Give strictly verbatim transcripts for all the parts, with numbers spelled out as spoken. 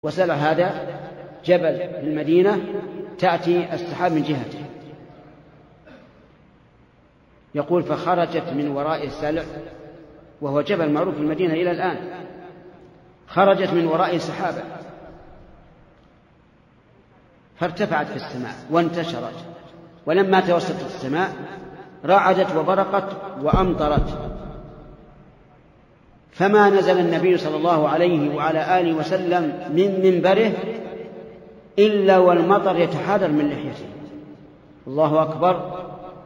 وسلع هذا جبل في المدينة تأتي السحاب من جهته. يقول فخرجت من وراء السلع، وهو جبل معروف في المدينة إلى الآن، خرجت من وراء سحابة فارتفعت في السماء وانتشرت، ولما توسطت السماء رعدت وبرقت وأمطرت، فما نزل النبي صلى الله عليه وعلى آله وسلم من منبره إلا والمطر يتحادر من لحيته. الله أكبر.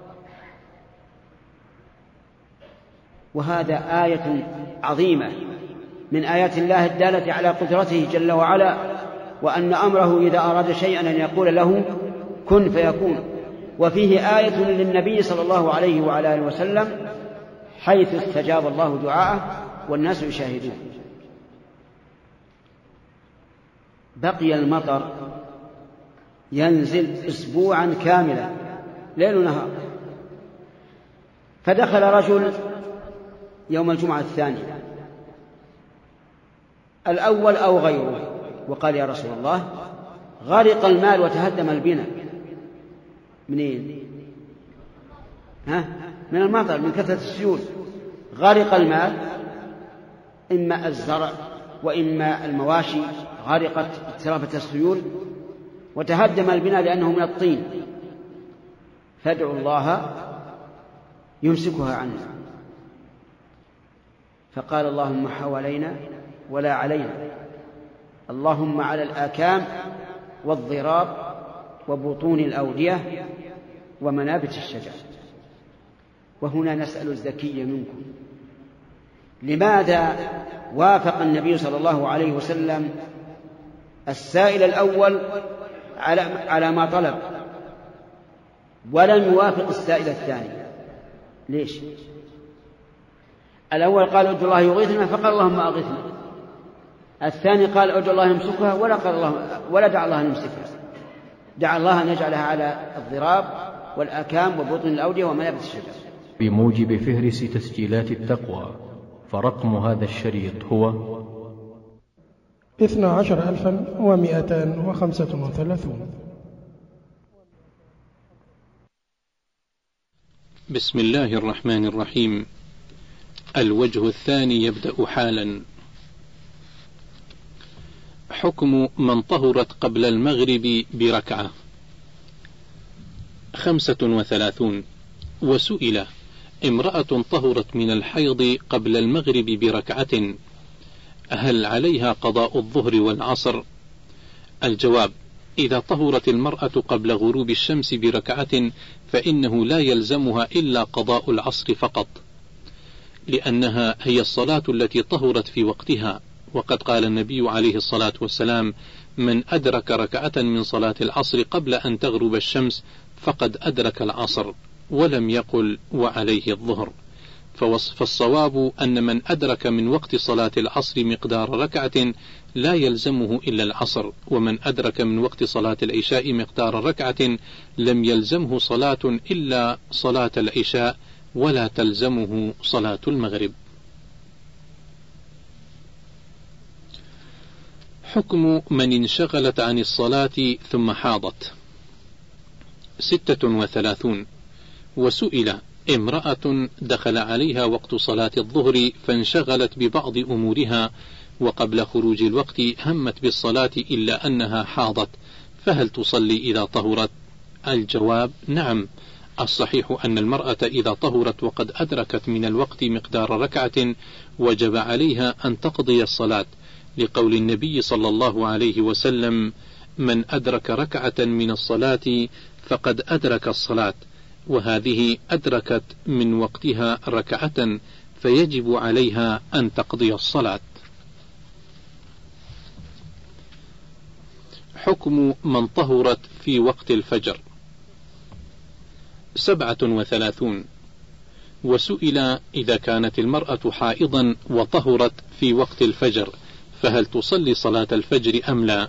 وهذا آية عظيمة من آيات الله الدالة على قدرته جل وعلا، وأن أمره إذا أراد شيئا أن يقول له كن فيكون. وفيه آية للنبي صلى الله عليه وعلى آله وسلم حيث استجاب الله دعاءه والناس يشاهدون. بقي المطر ينزل أسبوعا كاملا ليل ونهار، فدخل رجل يوم الجمعة الثانية الأول أو غيره وقال يا رسول الله غرق المال وتهدم البناء. منين؟ ها؟ من المطر، من كثرة السيول. غرق المال، إما الزرع وإما المواشي غرقت اقترافة السيول، وتهدم البناء لأنه من الطين، فادعوا الله يمسكها عنا. فقال اللهم حوالينا ولا علينا، اللهم على الآكام والضراب وبطون الأودية ومنابت الشجر. وهنا نسأل الذكي منكم، لماذا وافق النبي صلى الله عليه وسلم السائل الأول على على ما طلب ولم يوافق السائل الثاني؟ ليش؟ الأول قال ادعوا الله يغيثنا فقال اللهم أغثنا، الثاني قال ادعوا الله يمسكها ولا قال الله ولا دعا الله يمسكها، دعا الله أن يجعلها على الضراب والآكام وبطن الأودية ومنابت الشجر. بموجب فهرس تسجيلات التقوى، فرقم هذا الشريط هو اثنا عشر ألفا ومئتان وخمسة وثلاثون. بسم الله الرحمن الرحيم. الوجه الثاني يبدأ حالا. حكم من طهرت قبل المغرب بركعة. خمسة وثلاثون. وسئل امرأة طهرت من الحيض قبل المغرب بركعة هل عليها قضاء الظهر والعصر؟ الجواب: إذا طهرت المرأة قبل غروب الشمس بركعة فإنه لا يلزمها إلا قضاء العصر فقط، لأنها هي الصلاة التي طهرت في وقتها، وقد قال النبي عليه الصلاة والسلام: من أدرك ركعة من صلاة العصر قبل أن تغرب الشمس فقد أدرك العصر، ولم يقل وعليه الظهر. فالصواب أن من أدرك من وقت صلاة العصر مقدار ركعة لا يلزمه إلا العصر، ومن أدرك من وقت صلاة العشاء مقدار ركعة لم يلزمه صلاة إلا صلاة العشاء ولا تلزمه صلاة المغرب. حكم من انشغلت عن الصلاة ثم حاضت. ستة وثلاثون. وسئل امرأة دخل عليها وقت صلاة الظهر فانشغلت ببعض أمورها وقبل خروج الوقت همت بالصلاة إلا أنها حاضت، فهل تصلي إذا طهرت؟ الجواب: نعم. الصحيح أن المرأة إذا طهرت وقد أدركت من الوقت مقدار ركعة وجب عليها أن تقضي الصلاة، لقول النبي صلى الله عليه وسلم: من أدرك ركعة من الصلاة فقد أدرك الصلاة، وهذه أدركت من وقتها ركعة فيجب عليها أن تقضي الصلاة. حكم من طهرت في وقت الفجر. سبعة وثلاثون. وسئل إذا كانت المرأة حائضا وطهرت في وقت الفجر فهل تصلي صلاة الفجر أم لا؟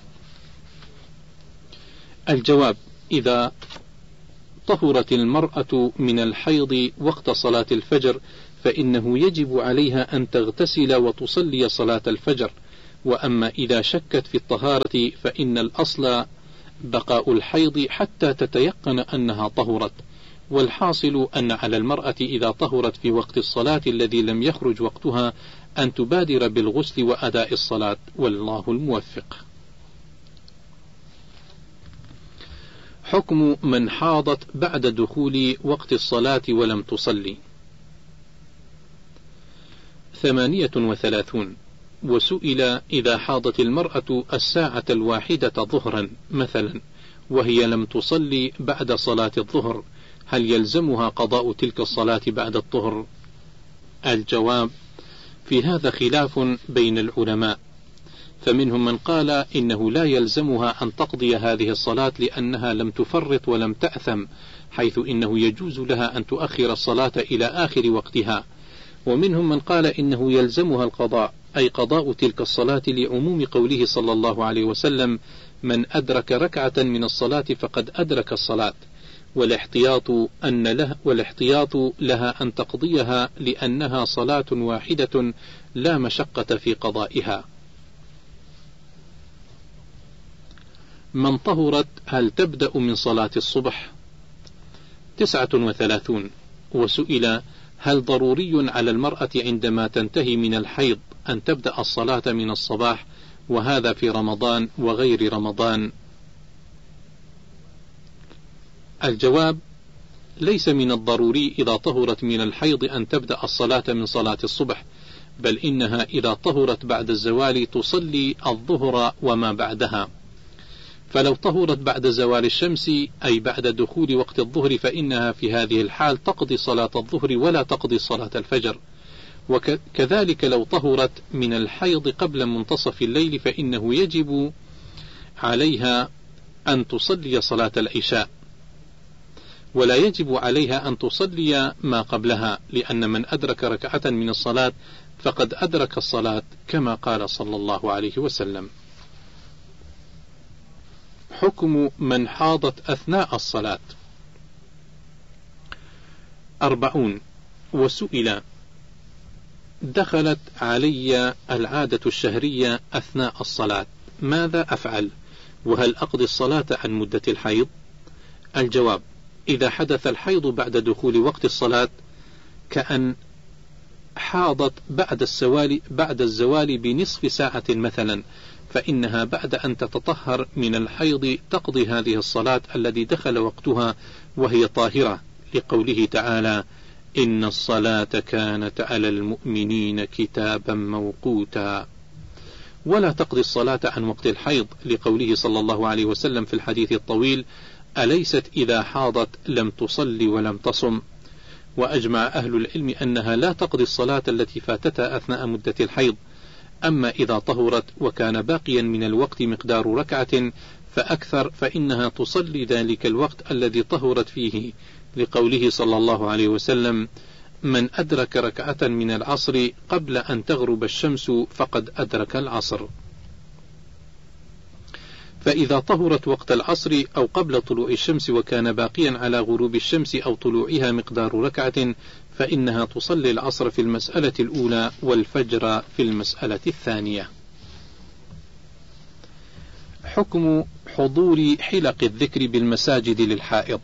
الجواب: إذا طهرت المرأة من الحيض وقت صلاة الفجر فإنه يجب عليها أن تغتسل وتصلي صلاة الفجر، وأما إذا شكت في الطهارة فإن الأصل بقاء الحيض حتى تتيقن أنها طهرت، والحاصل أن على المرأة إذا طهرت في وقت الصلاة الذي لم يخرج وقتها أن تبادر بالغسل وأداء الصلاة، والله الموفق. حكم من حاضت بعد دخول وقت الصلاة ولم تصلي. ثمانية وثلاثون. وسئل: إذا حاضت المرأة الساعة الواحدة ظهرا مثلا وهي لم تصلي بعد صلاة الظهر، هل يلزمها قضاء تلك الصلاة بعد الظهر؟ الجواب: في هذا خلاف بين العلماء، فمنهم من قال إنه لا يلزمها أن تقضي هذه الصلاة لأنها لم تفرط ولم تأثم، حيث إنه يجوز لها أن تؤخر الصلاة إلى آخر وقتها، ومنهم من قال إنه يلزمها القضاء، أي قضاء تلك الصلاة لعموم قوله صلى الله عليه وسلم: من أدرك ركعة من الصلاة فقد أدرك الصلاة، والاحتياط أن له والاحتياط لها أن تقضيها لأنها صلاة واحدة لا مشقة في قضائها. من طهرت هل تبدأ من صلاة الصبح؟ تسعة وثلاثون. وسئل: هل ضروري على المرأة عندما تنتهي من الحيض أن تبدأ الصلاة من الصباح، وهذا في رمضان وغير رمضان؟ الجواب: ليس من الضروري إذا طهرت من الحيض أن تبدأ الصلاة من صلاة الصبح، بل إنها إذا طهرت بعد الزوال تصلي الظهر وما بعدها، فلو طهرت بعد زوال الشمس أي بعد دخول وقت الظهر فإنها في هذه الحال تقضي صلاة الظهر ولا تقضي صلاة الفجر، وكذلك لو طهرت من الحيض قبل منتصف الليل فإنه يجب عليها أن تصلي صلاة العشاء، ولا يجب عليها أن تصلي ما قبلها، لأن من أدرك ركعة من الصلاة فقد أدرك الصلاة كما قال صلى الله عليه وسلم. حكم من حاضت أثناء الصلاة. أربعون. وسئل: دخلت علي العادة الشهرية أثناء الصلاة، ماذا أفعل؟ وهل أقضي الصلاة عن مدة الحيض؟ الجواب: إذا حدث الحيض بعد دخول وقت الصلاة كأن حاضت بعد الزوال بعد الزوال بنصف ساعة مثلا، فإنها بعد أن تتطهر من الحيض تقضي هذه الصلاة الذي دخل وقتها وهي طاهرة، لقوله تعالى: إن الصلاة كانت على المؤمنين كتابا موقوتا. ولا تقضي الصلاة عن وقت الحيض، لقوله صلى الله عليه وسلم في الحديث الطويل: أليست إذا حاضت لم تصلي ولم تصم؟ وأجمع أهل العلم أنها لا تقضي الصلاة التي فاتتها أثناء مدة الحيض، أما إذا طهرت وكان باقيا من الوقت مقدار ركعة فأكثر فإنها تصلي ذلك الوقت الذي طهرت فيه، لقوله صلى الله عليه وسلم: من أدرك ركعة من العصر قبل أن تغرب الشمس فقد أدرك العصر. فإذا طهرت وقت العصر أو قبل طلوع الشمس وكان باقيا على غروب الشمس أو طلوعها مقدار ركعة فإنها تصلي العصر في المسألة الأولى والفجر في المسألة الثانية. حكم حضور حلق الذكر بالمساجد للحائض.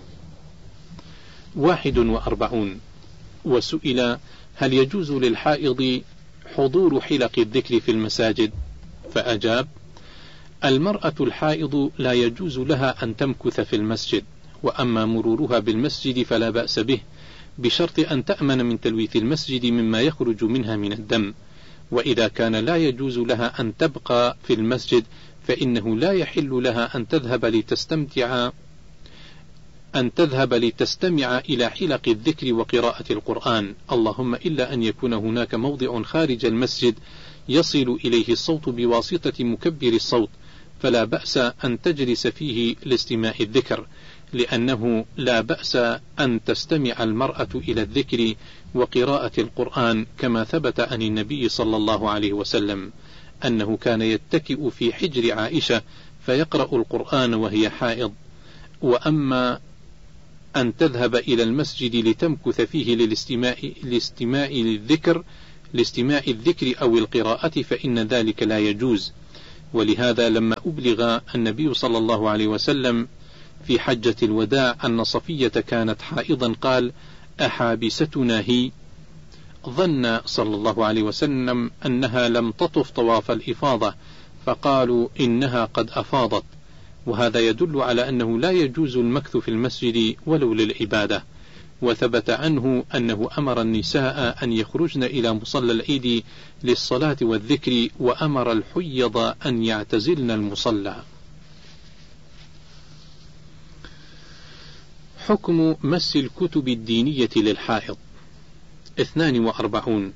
واحد وأربعون. وسئل: هل يجوز للحائض حضور حلق الذكر في المساجد؟ فأجاب: المرأة الحائض لا يجوز لها أن تمكث في المسجد، وأما مرورها بالمسجد فلا بأس به، بشرط أن تأمن من تلويث المسجد مما يخرج منها من الدم، وإذا كان لا يجوز لها أن تبقى في المسجد فإنه لا يحل لها أن تذهب لتستمتع أن تذهب لتستمع إلى حلق الذكر وقراءة القرآن، اللهم إلا أن يكون هناك موضع خارج المسجد يصل إليه الصوت بواسطة مكبر الصوت، فلا بأس أن تجلس فيه لاستماع الذكر، لأنه لا بأس أن تستمع المرأة إلى الذكر وقراءة القرآن، كما ثبت عن النبي صلى الله عليه وسلم أنه كان يتكئ في حجر عائشة فيقرأ القرآن وهي حائض. وأما أن تذهب إلى المسجد لتمكث فيه للاستماع, للاستماع للذكر لاستماع الذكر أو القراءة فإن ذلك لا يجوز. ولهذا لما أبلغ النبي صلى الله عليه وسلم في حجة الوداع أن صفية كانت حائضا قال: أحابستنا هي؟ ظن صلى الله عليه وسلم أنها لم تطف طواف الإفاضة، فقالوا إنها قد أفاضت. وهذا يدل على أنه لا يجوز المكث في المسجد ولو للعبادة. وثبت عنه أنه أمر النساء أن يخرجن إلى مصلى العيد للصلاة والذكر، وأمر الحيض أن يعتزلن المصلى. حكم مس الكتب الدينية للحائض. اثنان وأربعون.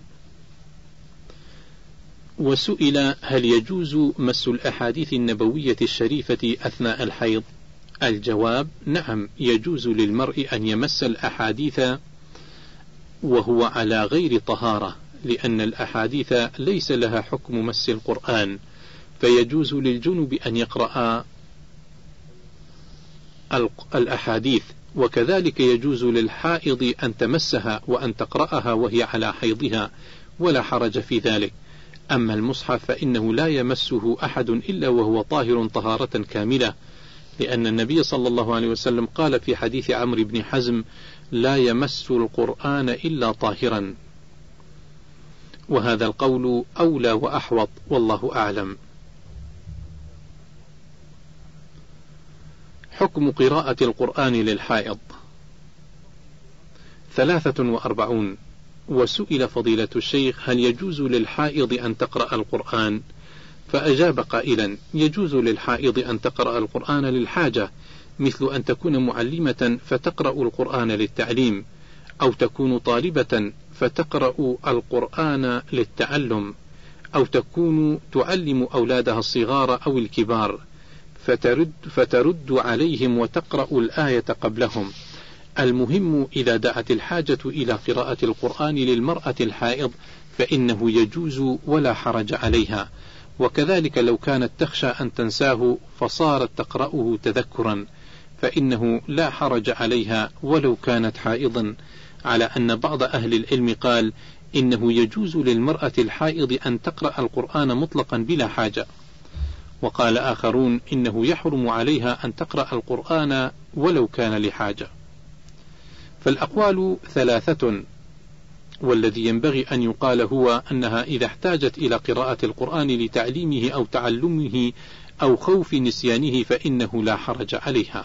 وسئل: هل يجوز مس الأحاديث النبوية الشريفة أثناء الحيض؟ الجواب: نعم، يجوز للمرء أن يمس الأحاديث وهو على غير طهارة، لأن الأحاديث ليس لها حكم مس القرآن، فيجوز للجنب أن يقرأ الأحاديث، وكذلك يجوز للحائض أن تمسها وأن تقرأها وهي على حيضها، ولا حرج في ذلك. أما المصحف فإنه لا يمسه أحد إلا وهو طاهر طهارة كاملة، لأن النبي صلى الله عليه وسلم قال في حديث عمرو بن حزم: لا يمس القرآن إلا طاهرا. وهذا القول أولى وأحوط، والله أعلم. حكم قراءة القرآن للحائض. ثلاثة وأربعون. وسئل فضيلة الشيخ: هل يجوز للحائض أن تقرأ القرآن؟ فأجاب قائلا: يجوز للحائض أن تقرأ القرآن للحاجة، مثل أن تكون معلمة فتقرأ القرآن للتعليم، أو تكون طالبة فتقرأ القرآن للتعلم، أو تكون تعلم أولادها الصغار أو الكبار فترد, فترد عليهم وتقرأ الآية قبلهم. المهم إذا دعت الحاجة إلى قراءة القرآن للمرأة الحائض فإنه يجوز ولا حرج عليها. وكذلك لو كانت تخشى أن تنساه فصارت تقرأه تذكرا فإنه لا حرج عليها ولو كانت حائضا، على أن بعض أهل العلم قال إنه يجوز للمرأة الحائض أن تقرأ القرآن مطلقا بلا حاجة، وقال آخرون إنه يحرم عليها أن تقرأ القرآن ولو كان لحاجة. فالأقوال ثلاثة، والذي ينبغي أن يقال هو أنها إذا احتاجت إلى قراءة القرآن لتعليمه أو تعلمه أو خوف نسيانه فإنه لا حرج عليها.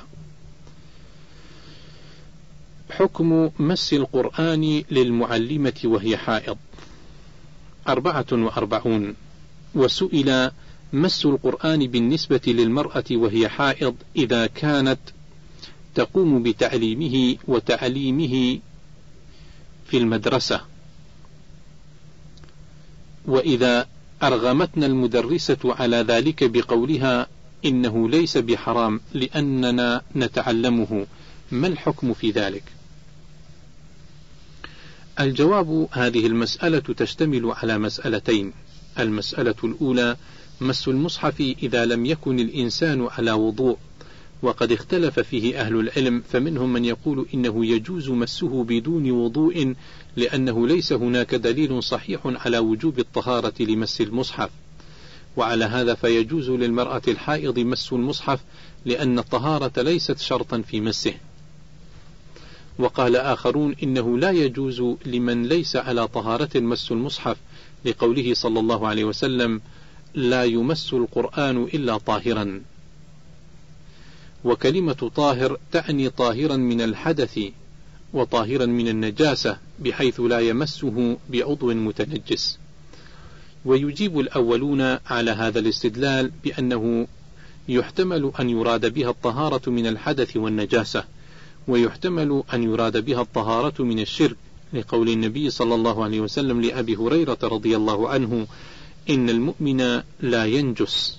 حكم مس القرآن للمعلمة وهي حائض. أربعة وأربعون. وسئل: مس القرآن بالنسبة للمرأة وهي حائض إذا كانت تقوم بتعليمه وتعليمه في المدرسة، وإذا أرغمتنا المدرسة على ذلك بقولها إنه ليس بحرام لأننا نتعلمه، ما الحكم في ذلك؟ الجواب: هذه المسألة تشتمل على مسألتين. المسألة الأولى: مس المصحف إذا لم يكن الإنسان على وضوء، وقد اختلف فيه أهل العلم، فمنهم من يقول إنه يجوز مسه بدون وضوء لأنه ليس هناك دليل صحيح على وجوب الطهارة لمس المصحف، وعلى هذا فيجوز للمرأة الحائض مس المصحف لأن الطهارة ليست شرطا في مسه. وقال آخرون إنه لا يجوز لمن ليس على طهارة مس المصحف، لقوله صلى الله عليه وسلم: لا يمس القرآن إلا طاهرا. وكلمة طاهر تعني طاهرا من الحدث وطاهرا من النجاسة، بحيث لا يمسه بعضو متنجس. ويجيب الأولون على هذا الاستدلال بأنه يحتمل أن يراد بها الطهارة من الحدث والنجاسة، ويحتمل أن يراد بها الطهارة من الشرك، لقول النبي صلى الله عليه وسلم لأبي هريرة رضي الله عنه: إن المؤمن لا ينجس،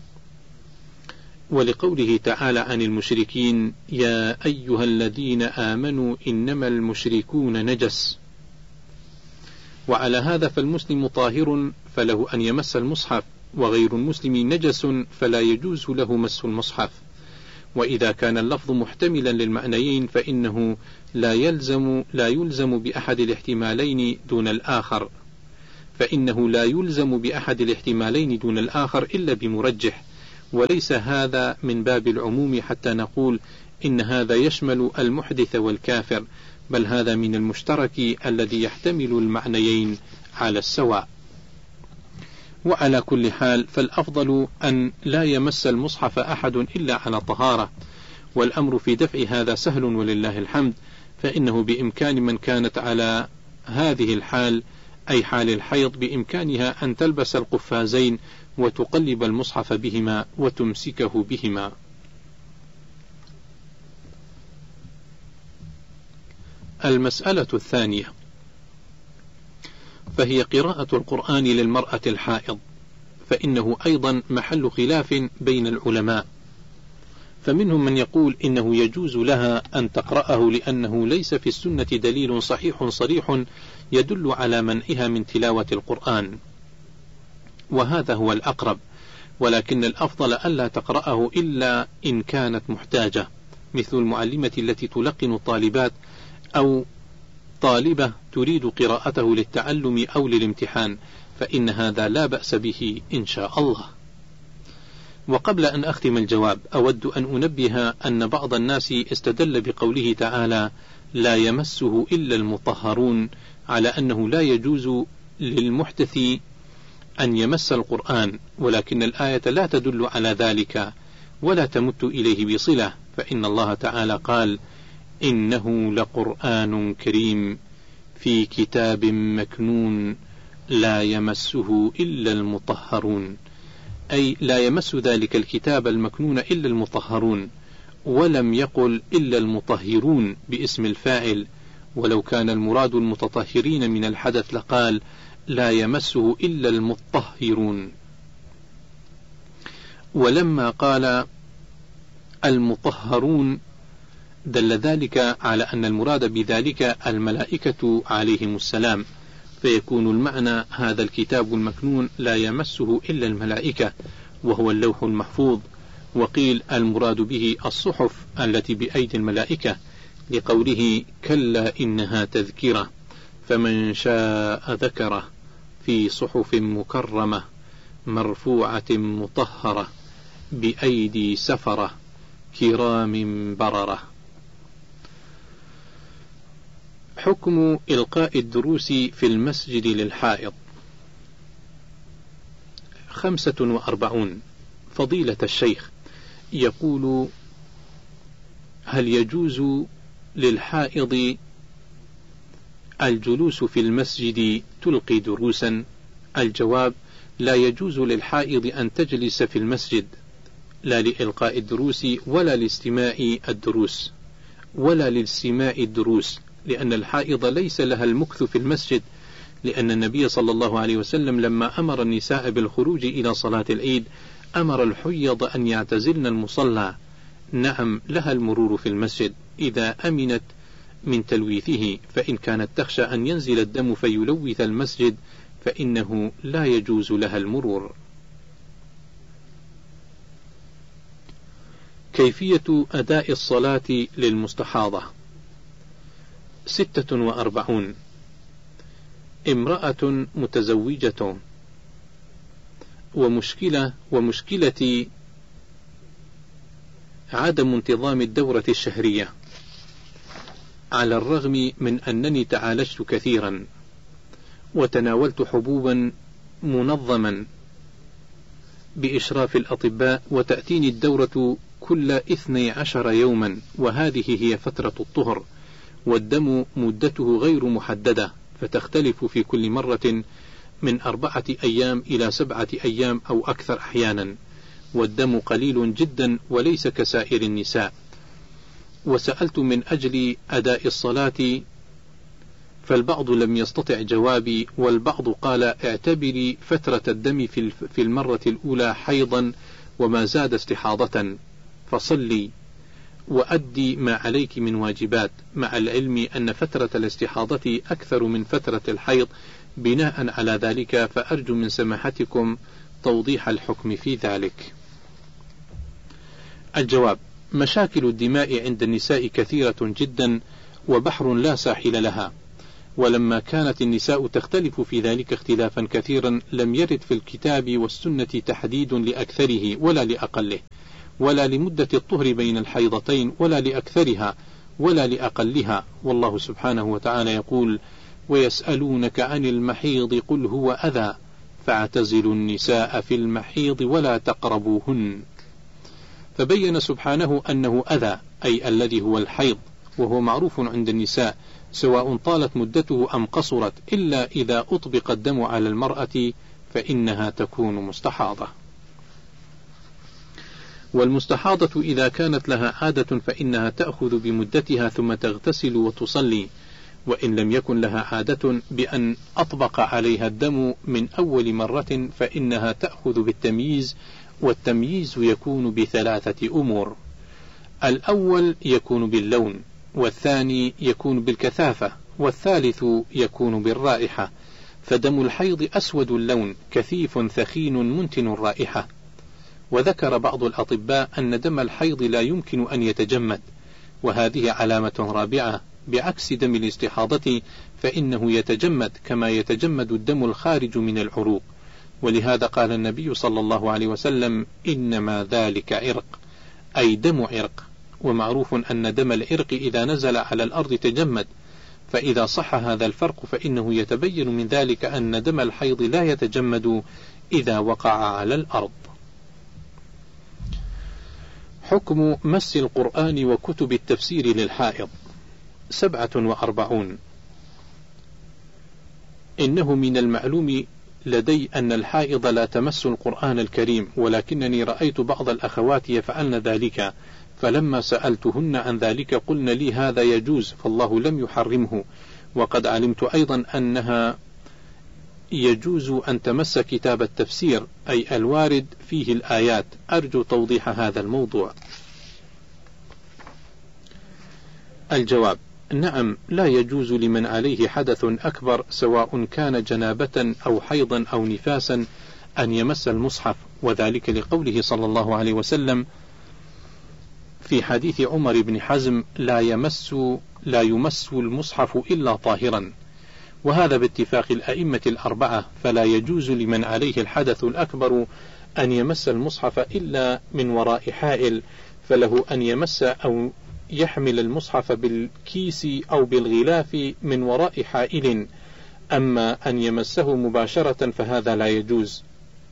ولقوله تعالى عن المشركين: يا أيها الذين آمنوا إنما المشركون نجس. وعلى هذا فالمسلم طاهر فله أن يمس المصحف، وغير المسلم نجس فلا يجوز له مس المصحف. وإذا كان اللفظ محتملا للمعنيين فإنه لا يلزم لا يلزم بأحد الاحتمالين دون الآخر، فإنه لا يلزم بأحد الاحتمالين دون الآخر إلا بمرجح، وليس هذا من باب العموم حتى نقول إن هذا يشمل المحدث والكافر، بل هذا من المشترك الذي يحتمل المعنيين على السواء. وعلى كل حال فالأفضل أن لا يمس المصحف أحد إلا على طهارة، والأمر في دفع هذا سهل ولله الحمد، فإنه بإمكان من كانت على هذه الحال أي حال الحيض بإمكانها أن تلبس القفازين وتقلب المصحف بهما وتمسكه بهما. المسألة الثانية فهي قراءة القرآن للمرأة الحائض، فإنه أيضا محل خلاف بين العلماء، فمنهم من يقول إنه يجوز لها أن تقرأه لأنه ليس في السنة دليل صحيح صريح يدل على منعها من تلاوة القرآن، وهذا هو الأقرب، ولكن الأفضل ألا تقرأه إلا إن كانت محتاجة، مثل المعلمة التي تلقن الطالبات أو طالبة تريد قراءته للتعلم أو للامتحان، فإن هذا لا بأس به إن شاء الله. وقبل أن أختم الجواب أود أن أنبه أن بعض الناس استدل بقوله تعالى لا يمسه إلا المطهرون على أنه لا يجوز للمحدث أن يمس القرآن، ولكن الآية لا تدل على ذلك ولا تمت إليه بصلة، فإن الله تعالى قال إنه لقرآن كريم في كتاب مكنون لا يمسه إلا المطهرون، أي لا يمس ذلك الكتاب المكنون إلا المطهرون، ولم يقل إلا المطهرون باسم الفاعل، ولو كان المراد المتطهرين من الحدث لقال لا يمسه إلا المطهرون. ولما قال المطهرون دل ذلك على أن المراد بذلك الملائكة عليهم السلام، فيكون المعنى هذا الكتاب المكنون لا يمسه إلا الملائكة وهو اللوح المحفوظ. وقيل المراد به الصحف التي بأيدي الملائكة لقوله كلا إنها تذكرة فمن شاء ذكره في صحف مكرمة مرفوعة مطهرة بأيدي سفرة كرام بررة. حكم إلقاء الدروس في المسجد للحائض. خمسة وأربعون. فضيلة الشيخ يقول هل يجوز للحائض الجلوس في المسجد تلقي دروسا؟ الجواب لا يجوز للحائض أن تجلس في المسجد، لا لإلقاء الدروس ولا لاستماع الدروس ولا لاستماع الدروس، لأن الحائض ليس لها المكث في المسجد، لأن النبي صلى الله عليه وسلم لما أمر النساء بالخروج إلى صلاة العيد أمر الحيض أن يعتزلن المصلى. نعم لها المرور في المسجد إذا أمنت من تلويثه، فإن كانت تخشى أن ينزل الدم فيلوث المسجد فإنه لا يجوز لها المرور. كيفية أداء الصلاة للمستحاضة. ستة وأربعون. امرأة متزوجة ومشكلة ومشكلة عدم انتظام الدورة الشهرية، على الرغم من أنني تعالجت كثيرا وتناولت حبوبا منظما بإشراف الأطباء، وتأتيني الدورة كل اثني عشر يوما، وهذه هي فترة الطهر، والدم مدته غير محددة، فتختلف في كل مرة من أربعة أيام إلى سبعة أيام أو أكثر أحيانا، والدم قليل جدا وليس كسائر النساء. وسألت من أجل أداء الصلاة فالبعض لم يستطع جوابي، والبعض قال اعتبري فترة الدم في المرة الأولى حيضا وما زاد استحاضة، فصلي وأدي ما عليك من واجبات، مع العلم أن فترة الاستحاضة أكثر من فترة الحيض. بناء على ذلك فأرجو من سماحتكم توضيح الحكم في ذلك. الجواب: مشاكل الدماء عند النساء كثيرة جدا وبحر لا ساحل لها، ولما كانت النساء تختلف في ذلك اختلافا كثيرا لم يرد في الكتاب والسنة تحديد لأكثره ولا لأقله، ولا لمدة الطهر بين الحيضتين ولا لأكثرها ولا لأقلها. والله سبحانه وتعالى يقول: ويسألونك عن المحيض قل هو أذى فاعتزلوا النساء في المحيض ولا تقربوهن. فبين سبحانه أنه أذى أي الذي هو الحيض، وهو معروف عند النساء سواء طالت مدته أم قصرت، إلا إذا أطبق الدم على المرأة فإنها تكون مستحاضة. والمستحاضة إذا كانت لها عادة فإنها تأخذ بمدتها ثم تغتسل وتصلي، وإن لم يكن لها عادة بأن أطبق عليها الدم من أول مرة فإنها تأخذ بالتمييز، والتمييز يكون بثلاثة أمور: الأول يكون باللون، والثاني يكون بالكثافة، والثالث يكون بالرائحة. فدم الحيض أسود اللون كثيف ثخين منتن الرائحة. وذكر بعض الأطباء أن دم الحيض لا يمكن أن يتجمد، وهذه علامة رابعة، بعكس دم الاستحاضة فإنه يتجمد كما يتجمد الدم الخارج من العروق. ولهذا قال النبي صلى الله عليه وسلم: إنما ذلك عرق، أي دم عرق. ومعروف أن دم العرق إذا نزل على الأرض تجمد، فإذا صح هذا الفرق فإنه يتبين من ذلك أن دم الحيض لا يتجمد إذا وقع على الأرض. حكم مس القرآن وكتب التفسير للحائض. سبعة وأربعون. إنه من المعلوم لدي أن الحائض لا تمس القرآن الكريم، ولكنني رأيت بعض الأخوات يفعلن ذلك، فلما سألتهن عن ذلك قلن لي هذا يجوز، فالله لم يحرمه. وقد علمت أيضا أنها يجوز أن تمس كتاب التفسير، أي الوارد فيه الآيات. أرجو توضيح هذا الموضوع. الجواب: نعم، لا يجوز لمن عليه حدث أكبر سواء كان جنابة أو حيضا أو نفاسا أن يمس المصحف، وذلك لقوله صلى الله عليه وسلم في حديث عمر بن حزم: لا يمس لا يمس المصحف إلا طاهرا. وهذا باتفاق الأئمة الأربعة، فلا يجوز لمن عليه الحدث الأكبر أن يمس المصحف إلا من وراء حائل، فله أن يمس أو يحمل المصحف بالكيس أو بالغلاف من وراء حائل، أما أن يمسه مباشرة فهذا لا يجوز.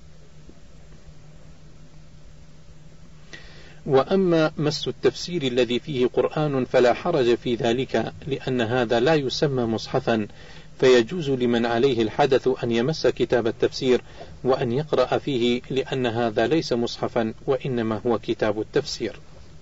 وأما مس التفسير الذي فيه قرآن فلا حرج في ذلك، لأن هذا لا يسمى مصحفا، فيجوز لمن عليه الحدث أن يمس كتاب التفسير وأن يقرأ فيه، لأن هذا ليس مصحفا وإنما هو كتاب التفسير.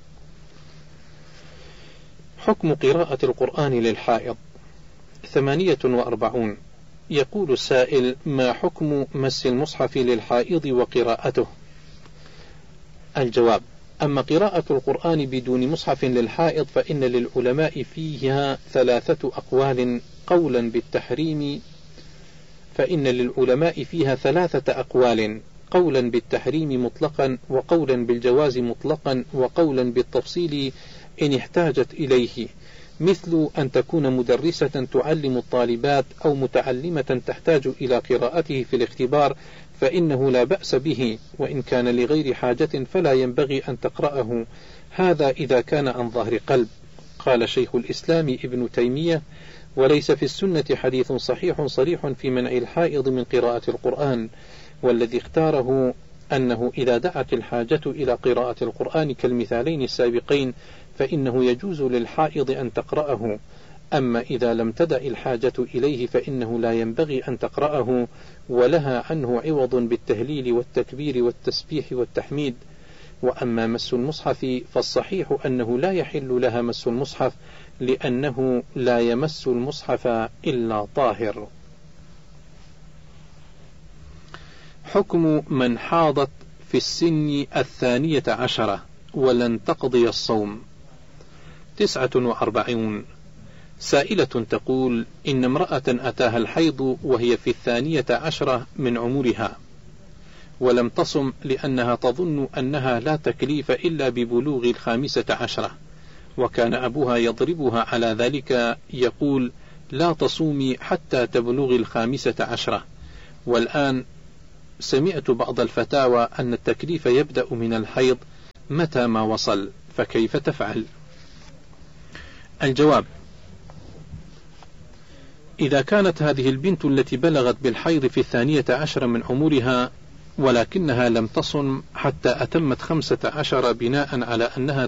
حكم قراءة القرآن للحائض. ثمانية وأربعون. يقول السائل: ما حكم مس المصحف للحائض وقراءته؟ الجواب: أما قراءة القرآن بدون مصحف للحائض فإن للعلماء فيها ثلاثة أقوال. قولا بالتحريم فإن للعلماء فيها ثلاثة أقوال: قولا بالتحريم مطلقا، وقولا بالجواز مطلقا، وقولا بالتفصيل إن احتاجت إليه، مثل أن تكون مدرسة تعلم الطالبات أو متعلمة تحتاج إلى قراءته في الاختبار فإنه لا بأس به، وإن كان لغير حاجة فلا ينبغي أن تقرأه، هذا إذا كان عن ظهر قلب. قال شيخ الإسلام ابن تيمية: وليس في السنة حديث صحيح صريح في منع الحائض من قراءة القرآن، والذي اختاره أنه إذا دعت الحاجة إلى قراءة القرآن كالمثالين السابقين فإنه يجوز للحائض أن تقرأه، أما إذا لم تدع الحاجة إليه فإنه لا ينبغي أن تقرأه، ولها عنه عوض بالتهليل والتكبير والتسبيح والتحميد. وأما مس المصحف فالصحيح أنه لا يحل لها مس المصحف، لأنه لا يمس المصحف إلا طاهر. حكم من حاضت في السن الثانية عشرة ولن تقضي الصوم. تسعة وأربعون. سائلة تقول: إن امرأة أتاها الحيض وهي في الثانية عشرة من عمرها ولم تصم لأنها تظن أنها لا تكليف إلا ببلوغ الخامسة عشرة، وكان أبوها يضربها على ذلك، يقول: لا تصومي حتى تبلغي الخامسة عشرة، والآن سمعت بعض الفتاوى أن التكليف يبدأ من الحيض متى ما وصل، فكيف تفعل؟ الجواب: إذا كانت هذه البنت التي بلغت بالحيض في الثانية عشر من عمرها ولكنها لم تصم حتى أتمت خمسة عشر بناء على أنها